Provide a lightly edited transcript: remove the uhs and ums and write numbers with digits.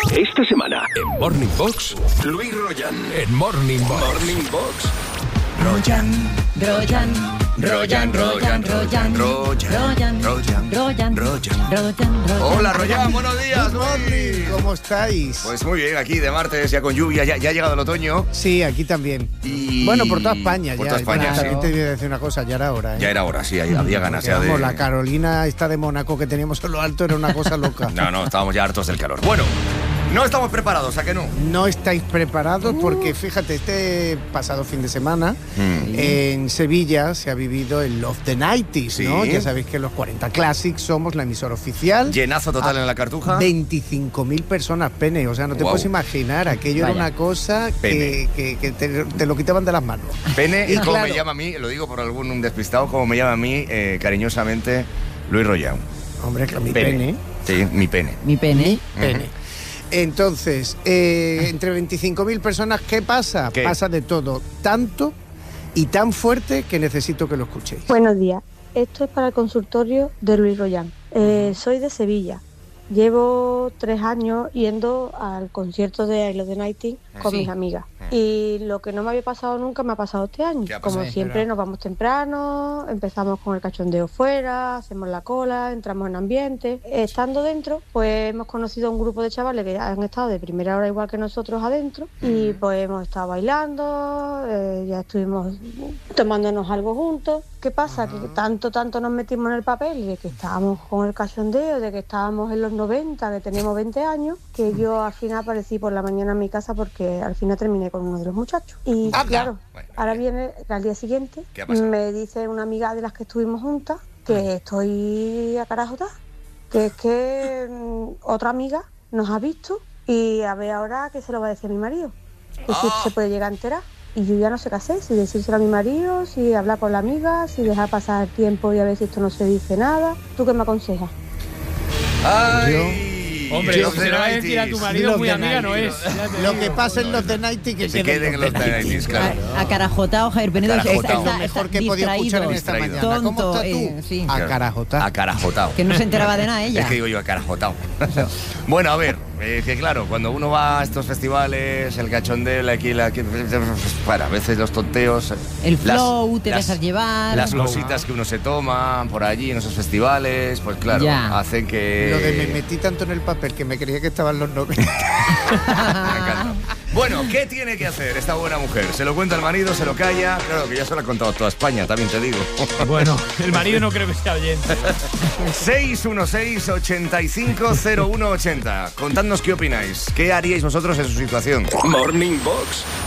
Esta semana, en Morning Box, Luis Royan. En Morning Box. Morning Box. Royan. Hola, Royan, buenos días. Luis. ¿Cómo estáis? Pues muy bien, aquí de martes, ya con lluvia, ya ha llegado el otoño. Sí, aquí también. Y... Bueno, por toda España por ya. toda España, También sí. te voy a decir una cosa, ya era hora, ¿eh? Ya era hora, sí, había ganas ya Vamos, de... la Carolina esta de Mónaco que teníamos en lo alto era una cosa loca. No, estábamos ya hartos del calor. Bueno, no estamos preparados, ¿a que no? No estáis preparados porque, fíjate, este pasado fin de semana en Sevilla se ha vivido el Love the 90s, Sí. ¿no? Ya sabéis que los 40 Classics somos la emisora oficial. Llenazo total en la Cartuja. 25.000 personas, Pene. O sea, no te Wow. puedes imaginar. Aquello Vaya. era una cosa Pene. que te lo quitaban de las manos. Pene, Y y como claro. me llama a mí, lo digo por algún despistado, como me llama a mí cariñosamente Luis Royan. Hombre, que mi pene. Sí, mi pene. Mi pene. Pene. Entonces, entre 25.000 personas, ¿qué pasa? ¿Qué? Pasa de todo, tanto y tan fuerte que necesito que lo escuchéis. Buenos días, esto es para el consultorio de Luis Royan. Soy de Sevilla. Llevo 3 años yendo al concierto de I Love the 90s con mis amigas. Y lo que no me había pasado nunca me ha pasado este año. ¿Qué ha pasado? Como siempre nos vamos temprano, empezamos con el cachondeo fuera, hacemos la cola, entramos en ambiente. Estando dentro, pues hemos conocido a un grupo de chavales que han estado de primera hora igual que nosotros adentro. Y pues hemos estado bailando, ya estuvimos tomándonos algo juntos. ¿Qué pasa? Que tanto nos metimos en el papel de que estábamos con el cachondeo, de que estábamos en los 90, que teníamos 20 años, que yo al final aparecí por la mañana en mi casa porque al final terminé con uno de los muchachos. Y claro, Bueno, ahora viene al día siguiente, ¿Qué ha pasado? me dice una amiga de las que estuvimos juntas que estoy acarajotada, que es que otra amiga nos ha visto y a ver ahora qué se lo va a decir a mi marido, que si se puede llegar a enterar. Y yo ya no sé qué hacer, si decírselo a mi marido, si hablar con la amiga, si dejar pasar el tiempo y a ver si esto no se dice nada. ¿Tú qué me aconsejas? ¡Ay! Hombre, Los si se lo vas a decir a tu marido, Los muy de amiga no 90s. es. Ya te Lo digo. que pasa en los de 90 que Se queden en los de 90s, claro. Acarajotado, Javier Penedo. Acarajotado. Lo mejor que he podido escuchar en esta distraído. mañana. ¿Cómo Tonto, estás tú? sí. Acarajotado. Acarajotado. Que no se enteraba de nada ella. Es que digo yo acarajotado. Bueno, a ver, que claro, cuando uno va a estos festivales, el cachondeo, para, a veces los tonteos... El flow, te dejas llevar. Las cositas que uno se toma por allí en esos festivales, pues claro, Ya. hacen que... Lo de me metí tanto en el papel que me creía que estaban los 90. Me encanta. Bueno, ¿qué tiene que hacer esta buena mujer? ¿Se lo cuenta al marido, se lo calla? Claro, que ya se lo ha contado toda España, también te digo. Bueno, el marido no creo que sea oyente. 616-850180. Contadnos qué opináis. ¿Qué haríais vosotros en su situación? Morning Box